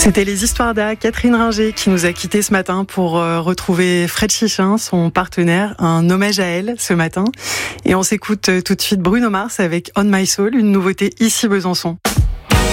C'était les histoires d'A, Catherine Ringer, qui nous a quittés ce matin pour retrouver Fred Chichin, son partenaire. Un hommage à elle ce matin. Et on s'écoute tout de suite Bruno Mars avec On My Soul, une nouveauté ici Besançon.